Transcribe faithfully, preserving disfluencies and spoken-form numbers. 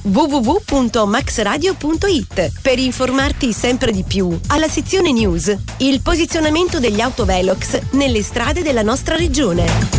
w w w punto max radio punto i t per informarti sempre di più. Alla sezione news, il posizionamento degli autovelox nelle strade della nostra regione.